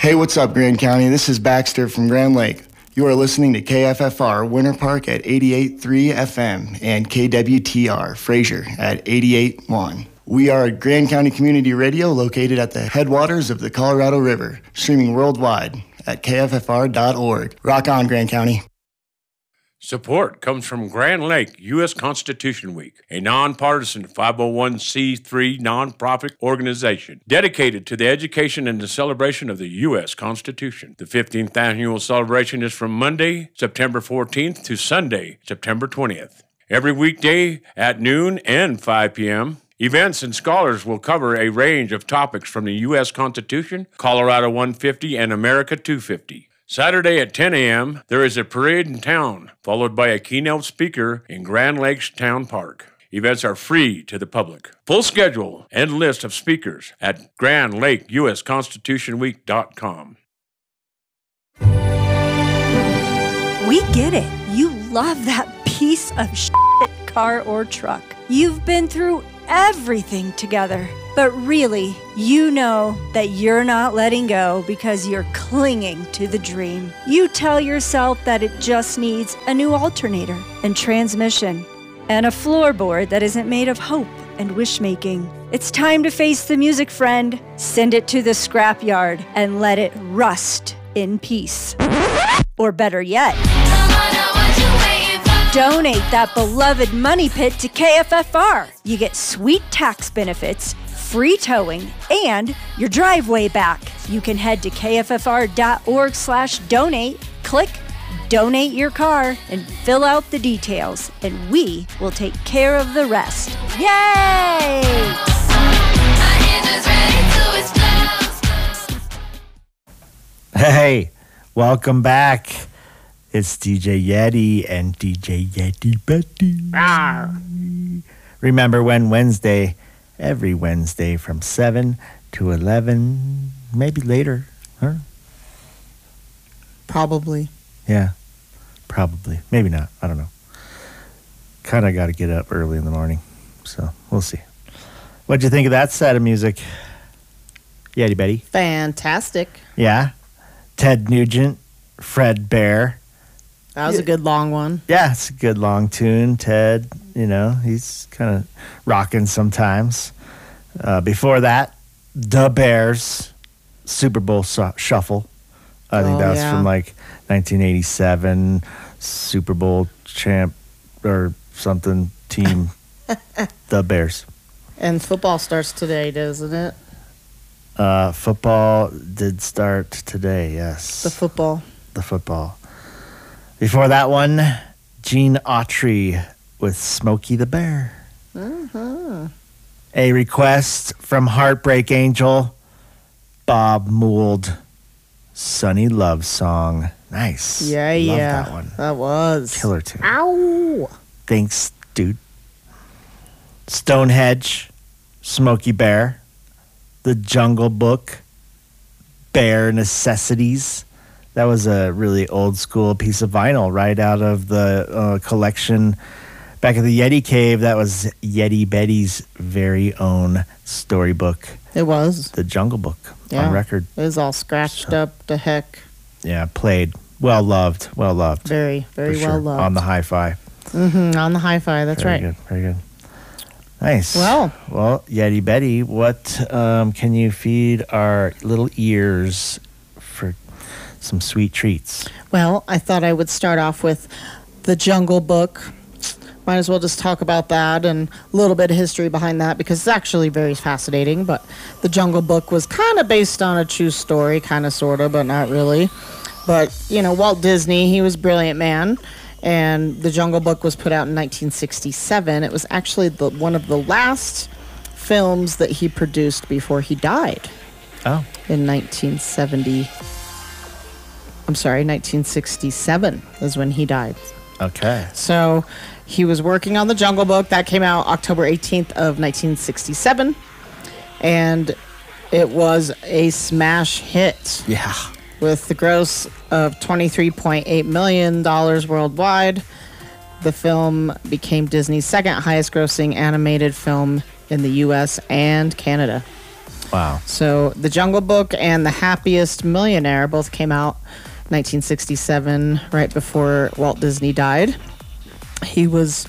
Hey, what's up, Grand County? This is Baxter from Grand Lake. You are listening to KFFR Winter Park at 88.3 FM and KWTR Fraser at 88.1. We are Grand County Community Radio located at the headwaters of the Colorado River, streaming worldwide at kffr.org. Rock on, Grand County. Support comes from Grand Lake U.S. Constitution Week, a nonpartisan 501c3 nonprofit organization dedicated to the education and the celebration of the U.S. Constitution. The 15th annual celebration is from Monday, September 14th to Sunday, September 20th. Every weekday at noon and 5 p.m., events and scholars will cover a range of topics from the U.S. Constitution, Colorado 150, and America 250. Saturday at 10 a.m., there is a parade in town, followed by a keynote speaker in Grand Lakes Town Park. Events are free to the public. Full schedule and list of speakers at GrandLakeUSConstitutionWeek.com. We get it. You love that piece of shit car or truck. You've been through everything together. But really, you know that you're not letting go because you're clinging to the dream. You tell yourself that it just needs a new alternator and transmission and a floorboard that isn't made of hope and wish-making. It's time to face the music, friend. Send it to the scrapyard and let it rust in peace. Or better yet, donate that beloved money pit to KFFR. You get sweet tax benefits, free towing, and your driveway back. You can head to kffr.org/donate, click Donate Your Car, and fill out the details, and we will take care of the rest. Yay! Hey, welcome back. It's DJ Yeti and DJ Yeti Betty. Remember when Wednesday, every Wednesday from 7 to 11, maybe later, huh? Probably. Yeah, probably. Maybe not. I don't know. Kind of got to get up early in the morning, so we'll see. What'd you think of that set of music, Yeti Betty? Fantastic. Yeah? Ted Nugent, Fred Bear. That was a good long one. Yeah, it's a good long tune. Ted, you know, he's kind of rocking sometimes. Before that, The Bears, Super Bowl Shuffle. I think that was from like 1987, Super Bowl champ or something team, The Bears. And football starts today, doesn't it? Football did start today, yes. The football. Before that one, Gene Autry with Smokey the Bear. Mm-hmm. A request from Heartbreak Angel, Bob Mould, Sunny Love Song. Nice. Yeah. Love that one. That was. Killer tune. Ow. Thanks, dude. Stonehenge, Smokey Bear, The Jungle Book, Bear Necessities. That was a really old school piece of vinyl right out of the collection back at the Yeti Cave. That was Yeti Betty's very own storybook. It was. The Jungle Book on record. It was all scratched up to heck. Yeah, played. Well loved. Very, very well loved. On the hi-fi. Mm-hmm, on the hi-fi, that's very right. Very good. Nice. Well, Yeti Betty, what can you feed our little ears for some sweet treats? Well, I thought I would start off with The Jungle Book. Might as well just talk about that and a little bit of history behind that because it's actually very fascinating. But The Jungle Book was kind of based on a true story, kind of, sort of, but not really. But, you know, Walt Disney, he was a brilliant man. And The Jungle Book was put out in 1967. It was actually one of the last films that he produced before he died. Oh. In 1967 is when he died. Okay. So he was working on The Jungle Book. That came out October 18th of 1967. And it was a smash hit. Yeah. With the gross of $23.8 million worldwide, the film became Disney's second highest grossing animated film in the U.S. and Canada. Wow. So The Jungle Book and The Happiest Millionaire both came out 1967, right before Walt Disney died. He was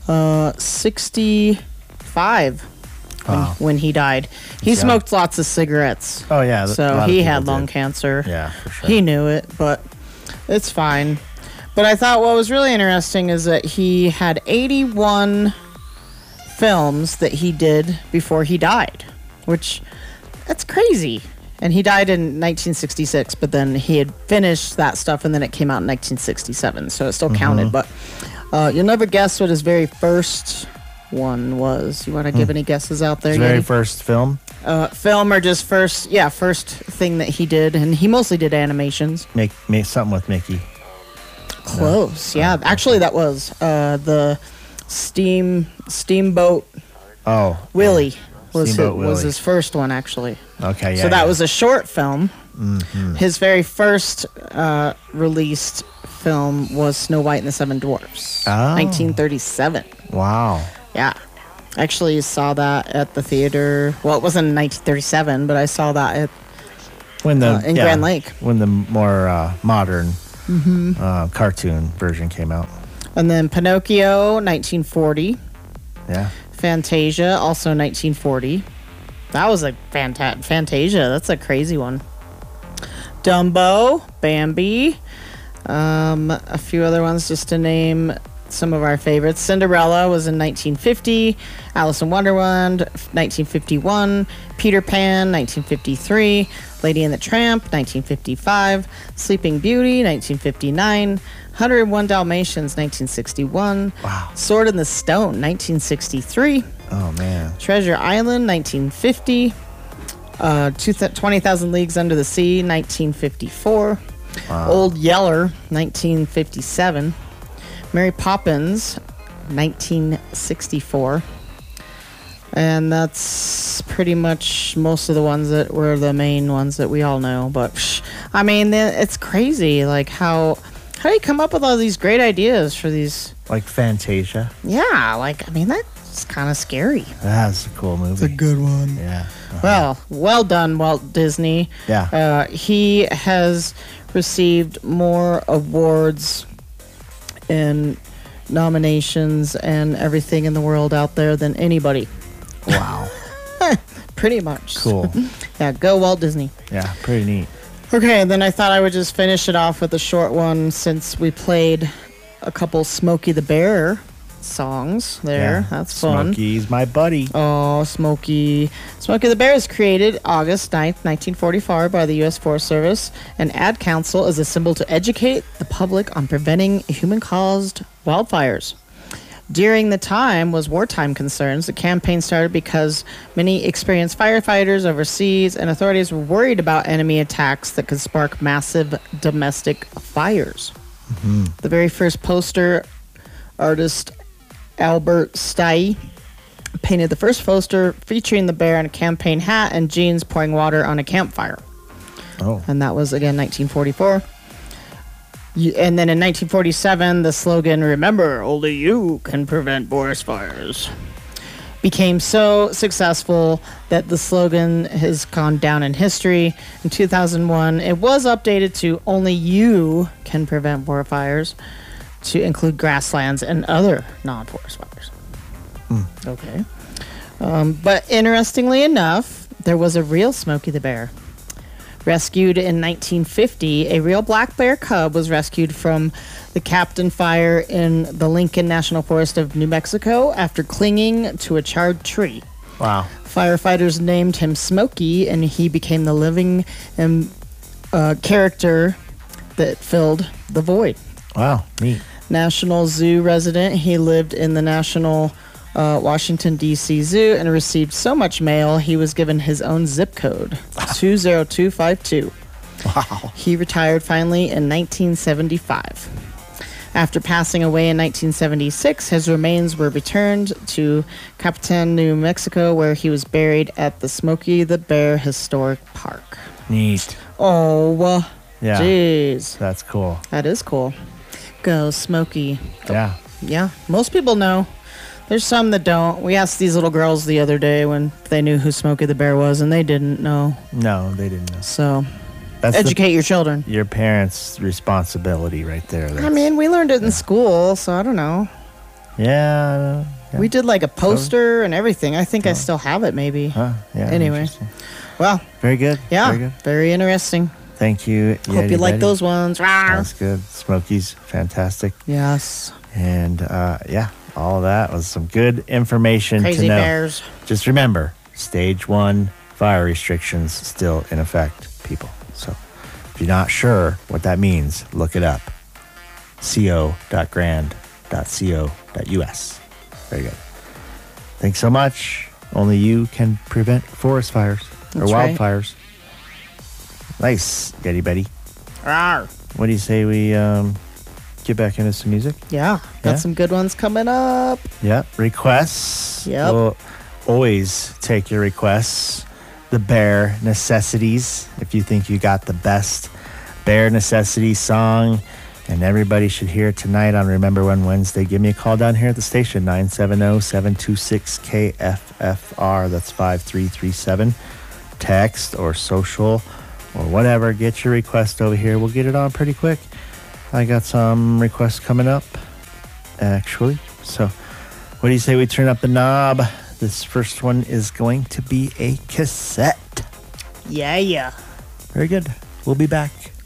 65 when he died. He young. smoked lots of cigarettes. Oh, yeah. a So lot of he people had lung did. cancer. Yeah, for sure. He knew it, but it's fine. But I thought what was really interesting is that he had 81 films that he did before he died, which that's crazy. And he died in 1966, but then he had finished that stuff and then it came out in 1967, so it still counted. But you'll never guess what his very first one was. You want to give any guesses out there? His very Yeti? first film, Film or just first thing that he did, and he mostly did animations. make something with Mickey. Close, yeah. Actually, that was the Steamboat Oh, Willie was Steamboat was Willie. his first one actually. okay, yeah. So that yeah. was a short film. His very first released film was Snow White and the Seven Dwarfs, Oh. 1937. Wow. Yeah. Actually saw that at the theater. Well, it wasn't in 1937, but I saw that at When the in Grand Lake. when the more modern cartoon version came out. And then Pinocchio, 1940. Yeah. Fantasia, also 1940. That was a Fantasia. That's a crazy one. Dumbo, Bambi, a few other ones just to name some of our favorites. Cinderella was in 1950. Alice in Wonderland, 1951. Peter Pan, 1953. Lady and the Tramp, 1955. Sleeping Beauty, 1959. 101 Dalmatians, 1961. Wow. Sword in the Stone, 1963. Oh man. Treasure Island, 1950. 20,000 Leagues Under the Sea, 1954. Old Yeller, 1957. Mary Poppins, 1964. And that's pretty much most of the ones that were the main ones that we all know. But, I mean, it's crazy, like, how do you come up with all these great ideas for these? Like Fantasia. Yeah, like, I mean, that's kind of scary. That's a cool movie. good one. Yeah. Well done, Walt Disney. Yeah. He has received more awards and nominations and everything in the world out there than anybody. Wow. Pretty much. Cool. Yeah, go Walt Disney. Yeah. Pretty neat. Okay, and then I thought I would just finish it off with a short one since we played a couple Smokey the Bear songs there. Yeah. That's fun. Smokey's my buddy. Oh, Smokey. Smokey the Bear was created August 9th, 1944 by the U.S. Forest Service and Ad Council as a symbol to educate the public on preventing human-caused wildfires. During the time was wartime concerns. The campaign started because many experienced firefighters overseas and authorities were worried about enemy attacks that could spark massive domestic fires. The very first poster artist Albert Stye painted the first poster featuring the bear in a campaign hat and jeans pouring water on a campfire. Oh. And that was, again, 1944. And then in 1947, the slogan, "Remember, only you can prevent forest fires," became so successful that the slogan has gone down in history. In 2001, it was updated to "Only you can prevent forest fires," to include grasslands and other non-forest fires. Okay. But interestingly enough, there was a real Smokey the Bear. Rescued in 1950, a real black bear cub was rescued from the Captain Fire in the Lincoln National Forest of New Mexico after clinging to a charred tree. Wow. Firefighters named him Smokey, and he became the living character that filled the void. Wow. Neat. National Zoo resident, he lived in the National Washington, D.C. Zoo and received so much mail, he was given his own zip code, 20252. Wow. He retired finally in 1975. After passing away in 1976, his remains were returned to Capitan, New Mexico, where he was buried at the Smokey the Bear Historic Park. Neat. Oh, Yeah. jeez. That's cool. That is cool. Go Smokey. Yeah. Yeah, most people know There's some that don't. We asked these little girls the other day when they knew who Smokey the Bear was, and they didn't know. No, they didn't know. So, That's educate your children. your parents' responsibility right there. I mean, we learned it in school, so I don't know. Yeah. We did like a poster and everything. I think I still have it, maybe. Huh, yeah. Anyway. Interesting. Well, Very good. yeah, Very good. very interesting. Thank you. Hope you like those ones. Rawr. That's good. Smokey's fantastic. Yes. And yeah, all of that was some good information Crazy to know. bears. Just remember, stage 1 fire restrictions still in effect, people. So if you're not sure what that means, look it up. co.grand.co.us. Very good. Thanks so much. Only you can prevent forest fires or That's right. wildfires. Nice, Getty Betty. Rawr. What do you say we get back into some music? Yeah, got Yeah. some good ones coming up. Yep. Requests. Yep. We'll always take your requests. The bare necessities. If you think you got the best bare necessity song and everybody should hear it tonight on Remember When Wednesday, give me a call down here at the station, 970-726-KFFR. That's 5337. Text or social or whatever. Get your request over here. We'll get it on pretty quick. I got some requests coming up, actually. So what do you say we turn up the knob? This first one is going to be a cassette. Yeah. Very good. We'll be back.